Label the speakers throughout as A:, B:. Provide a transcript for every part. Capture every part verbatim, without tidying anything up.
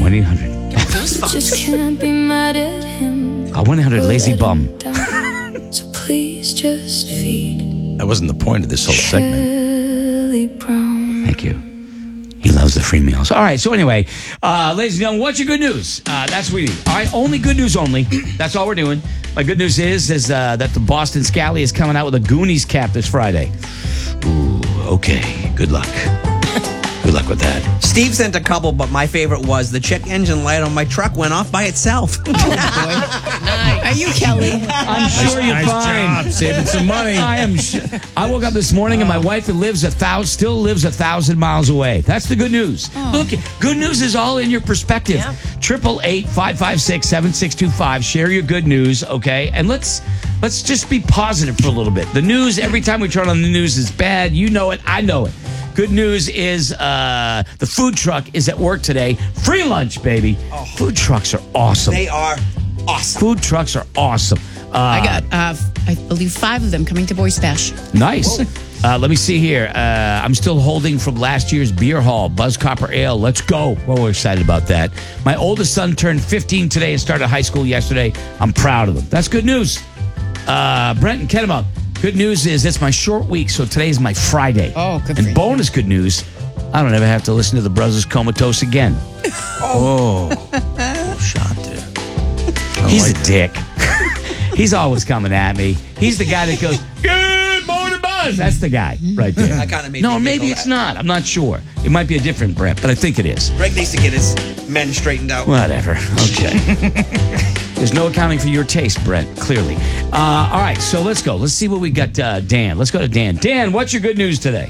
A: one eight hundred.
B: Just can't be mad at him.
A: Call one eight hundred lazy bum.
B: So please just feed
C: That wasn't the point of this whole segment.
B: Charlie Brown.
A: Thank you. He loves the free meals. All right, so anyway, uh, ladies and gentlemen, what's your good news? Uh, that's what we need. All right, only good news only. That's all we're doing. My good news is is uh, that the Boston Scally is coming out with a Goonies cap this Friday. Ooh, okay. Good luck. Good luck with that.
D: Steve sent a couple, but my favorite was the check engine light on my truck went off by itself.
E: Are you Kelly?
A: I'm sure you're
C: Nice
A: fine.
C: job, saving some money.
A: I am. Sh- I woke up this morning and my wife that lives a thousand still lives a thousand miles away. That's the good news. Look, good news is all in your perspective. Triple eight five five six seven six two five. Share your good news, okay? And let's let's just be positive for a little bit. The news every time we turn on the news is bad. You know it. I know it. Good news is uh, the food truck is at work today. Free lunch, baby. Oh. Food trucks are awesome.
D: They are awesome.
A: Food trucks are awesome. Uh,
E: I got, uh, I believe, five of them coming to Boys Bash.
A: Nice. Uh, let me see here. Uh, I'm still holding from last year's beer hall, Buzz Copper Ale. Let's go. Well, we're excited about that. My oldest son turned fifteen today and started high school yesterday. I'm proud of him. That's good news. Uh, Brent and Kennebuck. Good news is it's my short week, so today's my Friday.
E: Oh, good for
A: And
E: you.
A: bonus good news, I don't ever have to listen to the Brothers Comatose again.
C: Oh, shot there. I
A: He's
C: like
A: a dick. He's always coming at me. He's the guy that goes, good morning, Buzz. That's the guy right there.
D: That kinda made
A: no,
D: me
A: maybe
D: giggle.
A: it's not. I'm not sure. It might be a different Brett, but I think it is.
D: Greg needs to get his men straightened out.
A: Whatever. Okay. There's no accounting for your taste, Brett, clearly. Uh, all right, so let's go. Let's see what we got, uh, Dan. Let's go to Dan. Dan, what's your good news today?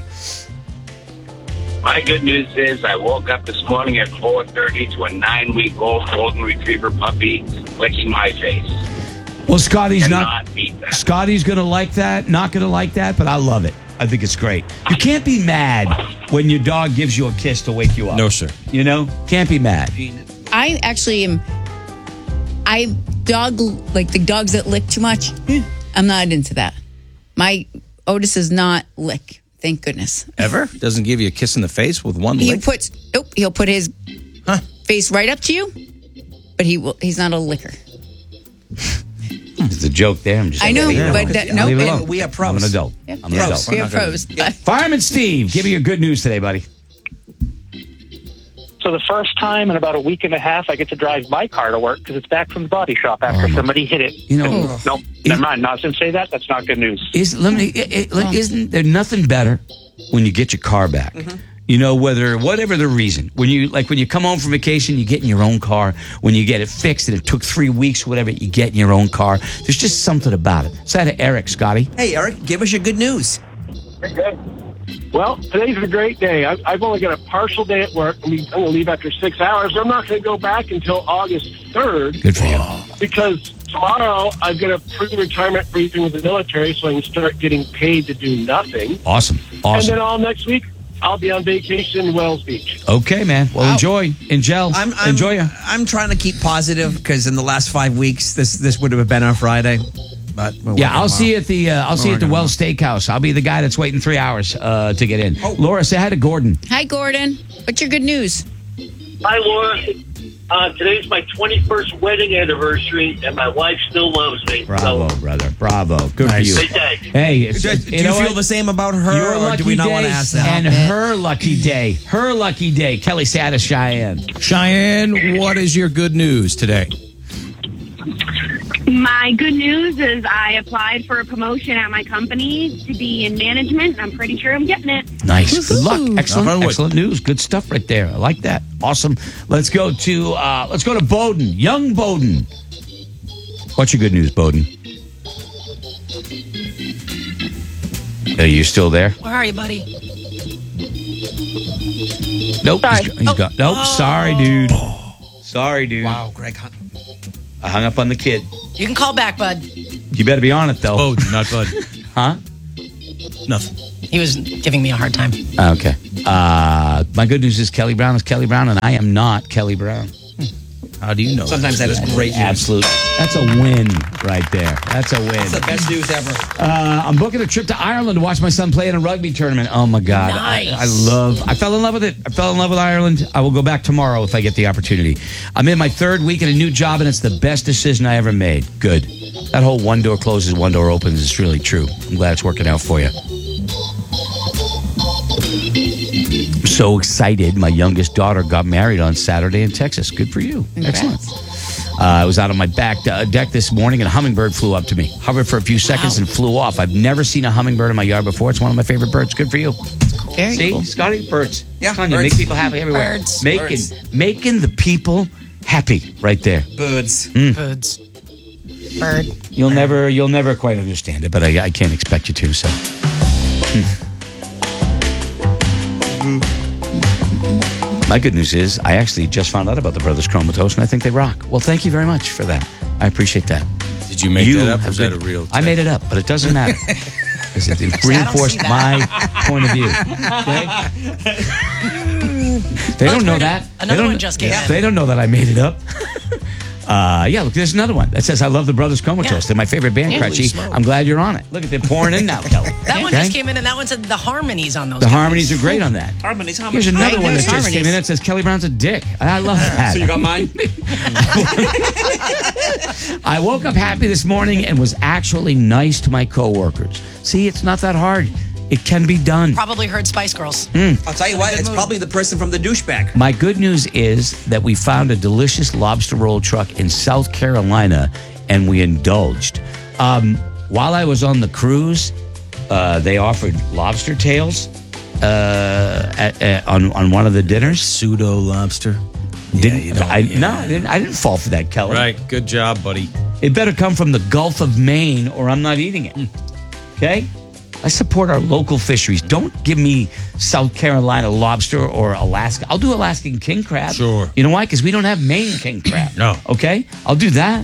F: My good news is I woke up this morning at four thirty to a nine-week-old golden retriever puppy licking my face.
A: Well, Scotty's
F: Cannot
A: not.
F: beat that.
A: Scotty's going to like that, not going to like that, but I love it. I think it's great. You can't be mad when your dog gives you a kiss to wake you up.
C: No, sir.
A: You know? Can't be mad.
E: I actually am. I dog like the dogs that lick too much. I'm not into that. My Otis does not lick. Thank goodness.
C: Ever? Doesn't give you a kiss in the face with one
E: He
C: lick?
E: puts nope. He'll put his
C: Huh.
E: face right up to you, but he will. He's not a licker.
A: There's a joke there. I'm just
E: I know,
A: leave it
E: but
A: alone.
E: that,
A: I'll
E: no.
A: leave it
E: and-
A: alone.
D: We are pros.
A: I'm an adult.
E: Yeah.
A: I'm an
E: Pros.
A: adult.
E: We are pros.
A: Fireman Steve, give me your good news today, buddy.
G: So the first time in about a week and a half, I get to drive my car to work because it's back from the body shop after
A: Oh, my-
G: somebody hit it.
A: You know,
G: Nope, never mind. Not to say that. That's not good news.
A: is let me. It, it, like, isn't there nothing better when you get your car back? You know, whether whatever the reason, when you like when you come home from vacation, you get in your own car. When you get it fixed, and it took three weeks, whatever, you get in your own car. There's just something about it. Say hi to Eric, Scotty.
D: Hey, Eric, give us your good news.
G: Well, today's a great day. I, I've only got a partial day at work. I mean, I'm going to leave after six hours. I'm not going to go back until August third
A: Good for you.
G: because tomorrow I've got a pre-retirement briefing with the military so I can start getting paid to do nothing.
A: Awesome,
G: And
A: awesome.
G: then all next week, I'll be on vacation in Wells Beach.
A: Okay, man. Well, enjoy, enjoy,
D: I'm, I'm,
A: enjoy ya.
D: I'm trying to keep positive because in the last five weeks, this this would have been on Friday. But we're
A: Yeah,
D: working
A: I'll
D: well.
A: see you at the uh, I'll see you at the
D: working
A: Wells Steakhouse. I'll be the guy that's waiting three hours uh, to get in.
D: Oh.
A: Laura, say hi to Gordon.
E: Hi, Gordon. What's your good news?
H: Hi, Laura. Uh, today's my twenty-first wedding anniversary, and my wife still loves me.
A: Bravo,
H: So,
A: brother. Bravo. Good
C: Nice.
A: for
H: big
A: you.
H: day.
A: Hey, it's,
D: Do,
A: it's-
D: do
A: you
D: you,
A: know
D: feel
A: what?
D: the same about her,
A: Your
D: or
A: lucky
D: do we not
A: day
D: want to ask that?
A: and her lucky day. Her lucky day. Kelly Satta, Cheyenne.
C: Cheyenne, what is your good news today?
I: My good news is I applied for a promotion at my company to be in management. I'm pretty sure I'm getting it.
A: Nice. Good luck.
E: Woohoo.
A: Excellent.
C: Knock on wood.
A: Excellent news. Good stuff right there. I like that. Awesome. Let's go to uh, let's go to Bowden. Young Bowden. What's your good news, Bowden? Are you still there?
J: Where are you, buddy?
A: Nope.
I: Sorry.
A: He's, he's got, nope. Sorry, dude. Sorry, dude.
D: Wow, Greg Hunt.
A: I hung up on the kid.
J: You can call back, bud.
A: You better be on it, though.
C: Oh, not bud.
A: Huh?
C: Nothing.
J: He was giving me a hard time.
A: Okay. Uh, my good news is Kelly Brown is Kelly Brown, and I am not Kelly Brown.
C: How do you know?
D: Sometimes that is great news.
A: Absolute. That's a win right there. That's a win.
D: That's the best news ever.
A: Uh, I'm booking a trip to Ireland to watch my son play in a rugby tournament. Oh my God.
J: Nice.
A: I, I love, I fell in love with it. I fell in love with Ireland. I will go back tomorrow if I get the opportunity. I'm in my third week in a new job and it's the best decision I ever made. Good. That whole one door closes, one door opens is really true. I'm glad it's working out for you. I'm so excited. My youngest daughter got married on Saturday in Texas. Good for you.
E: Congrats.
A: Excellent. Uh, I was out on my back de- deck this morning and a hummingbird flew up to me. Hovered for a few seconds
J: Wow.
A: and flew off. I've never seen a hummingbird in my yard before. It's one of my favorite birds. Good for you.
E: Very
A: See,
E: cool.
A: Scotty, birds.
D: Yeah,
A: Come on, you
D: birds.
A: make people happy everywhere.
J: Birds.
A: Making,
D: Birds.
A: making the people happy right there.
D: Birds.
J: Birds. Bird.
A: You'll never, you'll never quite understand it, but I, I can't expect you to. So, Hmm. my good news is I actually just found out about the Brothers Chromatose, and I think they rock. Well, thank you very much for that. I appreciate that.
C: Did you make
A: You
C: that up? Or
A: have
C: is that a
A: been-
C: real?
A: I made it up, but it doesn't matter. 'Cause it, it
J: I don't
A: reinforced
J: see
A: my point of view. Okay? They don't know
J: Let's
A: that.
J: read it.
A: They
J: Another
A: don't-
J: one just came in.
A: They don't know that I made it up. Uh, yeah, look, there's another one that says I love the Brothers Comatose.
J: Yeah.
A: They're my favorite band,
J: Yeah.
A: Crutchy. I'm glad you're on it. Look at them pouring in now, Kelly.
J: That one
A: Okay?
J: just came in, and that one said the harmonies on those.
A: The
J: guys.
A: harmonies are great on that.
D: Harmonies,
A: Here's
D: harmonies.
A: another
E: Right,
A: one that
E: there's
A: just came in that says Kelly Brown's a dick. I love that.
D: So you got mine?
A: I woke up happy this morning and was actually nice to my coworkers. See, it's not that hard. It can be done.
J: Probably heard Spice Girls.
D: I'll tell you what, it's probably the person from the douchebag.
A: My good news is that we found a delicious lobster roll truck in South Carolina and we indulged. Um, while I was on the cruise, uh, they offered lobster tails uh, at, at, on, on one of the dinners.
C: Pseudo lobster.
A: Didn't,
C: you don't-
A: I,
C: yeah.
A: No, I didn't, I didn't fall for that, Kelly.
C: Right. Good job, buddy.
A: It better come from the Gulf of Maine or I'm not eating it. Okay? I support our local fisheries. Don't give me South Carolina lobster or Alaska. I'll do Alaskan king crab.
C: Sure.
A: You know why? Because we don't have Maine king crab.
C: No.
A: Okay? I'll do that.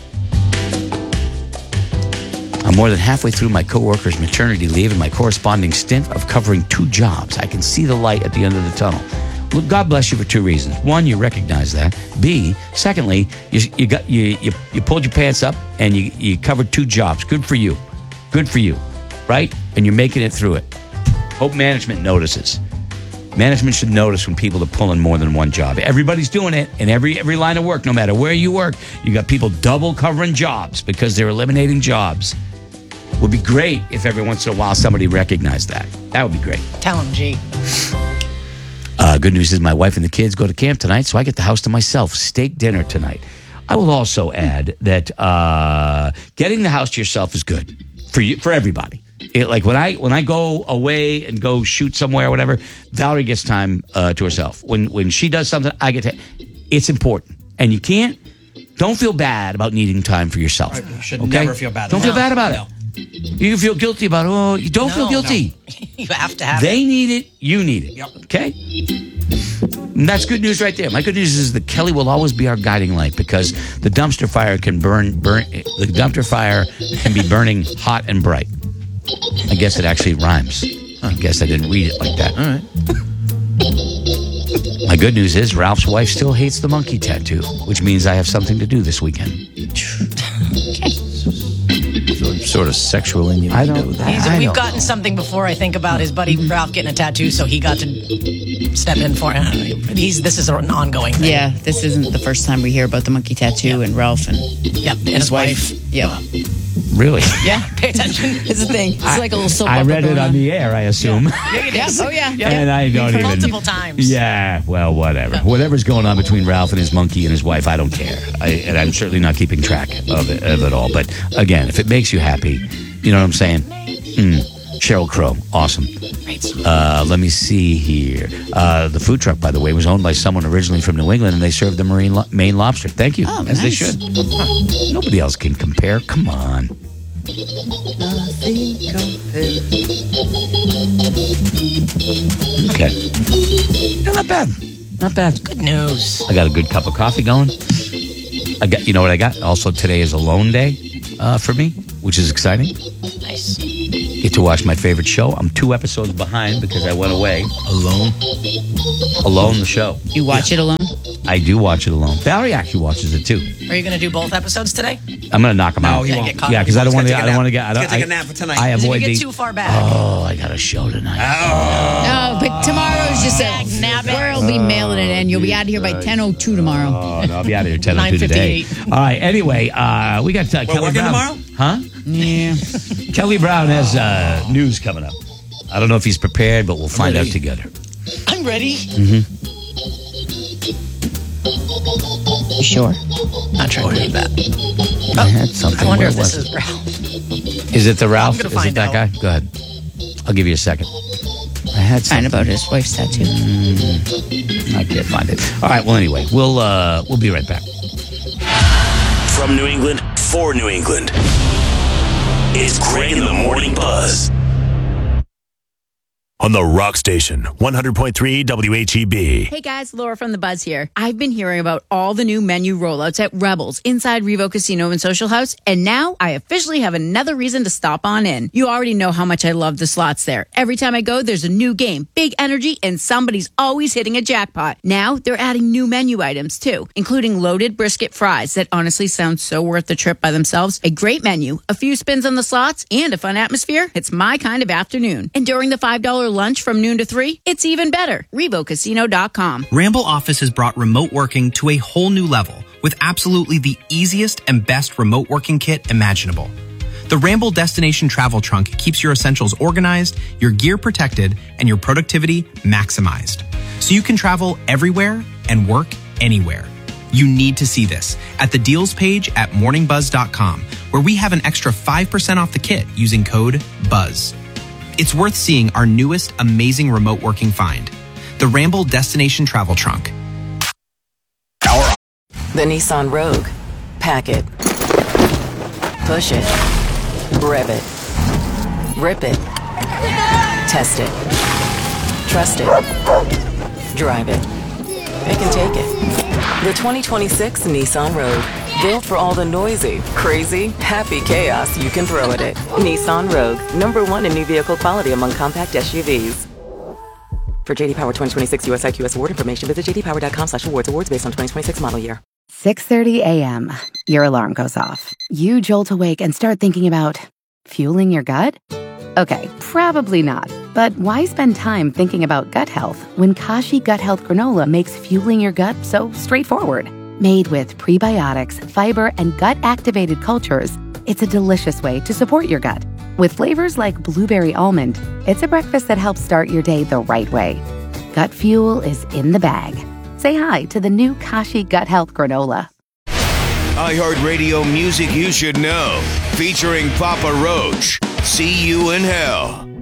A: I'm more than halfway through my coworker's maternity leave and my corresponding stint of covering two jobs. I can see the light at the end of the tunnel. Look, God bless you for two reasons. One, you recognize that. B, secondly, you you got you you, you pulled your pants up and you, you covered two jobs. Good for you. Good for you. Right? And you're making it through it. Hope management notices. Management should notice when people are pulling more than one job. Everybody's doing it in every every line of work, no matter where you work. You got people double covering jobs because they're eliminating jobs. Would be great if every once in a while somebody recognized that. That would be great.
J: Tell him, G.
A: Uh, good news is my wife and the kids go to camp tonight, so I get the house to myself. Steak dinner tonight. I will also add that uh, getting the house to yourself is good for you, for everybody. It, like when I when I go away and go shoot somewhere or whatever, Valerie gets time uh, to herself. When when she does something, I get to. It's important, and you can't. Don't feel bad about needing time for yourself.
D: Right, you should
A: okay?
D: never feel bad
A: Don't
D: about
A: feel
D: it.
A: bad about
D: No.
A: it. You can feel guilty about. Oh, you don't feel
J: No,
A: guilty.
J: You have to have
A: They
J: it.
A: need it. You need it.
D: Yep.
A: Okay. And that's good news right there. My good news is that Kelly will always be our guiding light because the dumpster fire can burn. Burn. The dumpster fire can be burning hot and bright. I guess it actually rhymes. I guess I didn't read it like that.
C: All right.
A: My good news is Ralph's wife still hates the monkey tattoo, which means I have something to do this weekend.
C: Sort, sort of sexual innuendo.
A: I don't-
C: there.
J: He's,
A: I
J: we've
A: know.
J: gotten something before, I think, about his buddy Ralph getting a tattoo, so he got to step in for it. He's This is an ongoing thing.
E: Yeah, this isn't the first time we hear about the monkey tattoo and Ralph and
J: Yep, and his wife.
E: Yep.
A: Really?
J: Yeah, pay attention.
E: It's a thing. It's like a little soap
A: I
E: opera
A: read it
E: going
A: on the air, I assume.
J: Yeah, it
E: Yeah.
J: is.
E: Oh, yeah.
A: And I don't even.
J: Multiple times.
A: Yeah, well, whatever. Whatever's going on between Ralph and his monkey and his wife, I don't care. I, and I'm certainly not keeping track of it, of it all. But again, if it makes you happy, you know what I'm saying? Mm. Sheryl Crow, awesome. Uh, let me see here. Uh, the food truck, by the way, was owned by someone originally from New England, and they served the marine lo- Maine lobster. Thank you,
E: Oh,
A: as they
E: nice.
A: should. Nobody else can compare. Come on. Okay. Yeah, not bad. Not bad.
J: Good news.
A: I got a good cup of coffee going. I got, you know what I got? Also, today is alone day uh, for me, which is exciting.
J: Nice.
A: Get to watch my favorite show. I'm two episodes behind because I went away.
C: Alone.
A: Alone, the show.
E: You watch it alone?
A: I do watch it alone. Valerie actually watches it too.
J: Are you going to do both episodes today?
A: I'm going to knock them
D: No,
A: out.
D: he
J: Yeah,
D: won't.
J: get caught
A: Yeah,
J: up.
A: because I don't
D: He's
A: want to.
D: gonna
A: I
D: take a
A: don't want to
D: nap.
A: get. I
D: He's
A: don't.
D: gonna take a
A: I-
D: nap for tonight.
A: I
J: Because if
A: avoid
J: you get
A: the.
J: too far back.
A: Oh, I got a show tonight.
E: Oh, but tomorrow's just a
J: Nap it.
E: we'll be mailing it in. You'll be out of here by ten oh two tomorrow.
A: Oh, no, I'll be out of here ten oh two today.
J: nine fifty-eight.
A: All right. Anyway, uh, we got uh, Kelly
D: working
A: Brown.
D: tomorrow?
A: Huh?
E: Yeah.
A: Kelly Brown has uh, news coming up. I don't know if he's prepared, but we'll find out together.
J: I'm ready.
E: You sure?
J: Not trying to read that.
A: I had something.
J: I wonder
A: Where
J: if this
A: was
J: is Ralph.
A: it? Is it the Ralph?
J: I'm gonna
A: Is
J: find
A: it that
J: out.
A: guy? Go ahead. I'll give you a second. I had
E: Fine
A: something.
E: about his wife's tattoo.
A: I can't find it. All right. Well, anyway, we'll uh, we'll be right back.
K: From New England, for New England. It's Greg in the Morning Buzz. On the Rock Station, one hundred point three W H E B.
E: Hey guys, Laura from The Buzz here. I've been hearing about all the new menu rollouts at Rebels inside Revo Casino and Social House, and now I officially have another reason to stop on in. You already know how much I love the slots there. Every time I go, there's a new game, big energy, and somebody's always hitting a jackpot. Now they're adding new menu items too, including loaded brisket fries that honestly sound so worth the trip by themselves. A great menu, a few spins on the slots, and a fun atmosphere. It's my kind of afternoon. And during the five dollar lunch from noon to three, it's even better. Revo Casino dot com.
L: Ramble Office has brought remote working to a whole new level with absolutely the easiest and best remote working kit imaginable. The Ramble Destination Travel Trunk keeps your essentials organized, your gear protected, and your productivity maximized. So you can travel everywhere and work anywhere. You need to see this at the deals page at morning buzz dot com, where we have an extra five percent off the kit using code BUZZ. It's worth seeing our newest amazing remote working find, the Ramble Destination Travel Trunk.
M: The Nissan Rogue. Pack it. Push it. Rev it. Rip it. Test it. Trust it. Drive it. It can take it. The twenty twenty-six Nissan Rogue. Built for all the noisy, crazy, happy chaos you can throw at it. Nissan Rogue. Number one in new vehicle quality among compact S U Vs. For J D Power twenty twenty-six U S I Q S award information, visit j d power dot com slash awards. Awards based on twenty twenty-six model year.
N: six thirty a.m. Your alarm goes off. You jolt awake and start thinking about fueling your gut? Okay, probably not. But why spend time thinking about gut health when Kashi Gut Health Granola makes fueling your gut so straightforward? Made with prebiotics, fiber, and gut-activated cultures, it's a delicious way to support your gut. With flavors like blueberry almond, it's a breakfast that helps start your day the right way. Gut fuel is in the bag. Say hi to the new Kashi Gut Health Granola.
O: iHeartRadio music you should know. Featuring Papa Roach. See You in Hell.